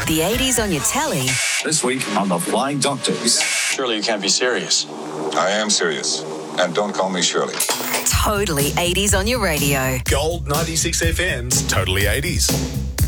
The 80s on your telly. This week on The Flying Doctors. Surely you can't be serious. I am serious. And don't call me Shirley. Totally 80s on your radio. Gold 96 FM's Totally 80s.